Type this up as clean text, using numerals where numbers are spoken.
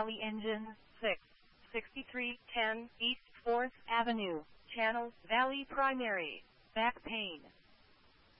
Valley Engine, 6, 6310 East 4th Avenue, Channel Valley Primary, back pain.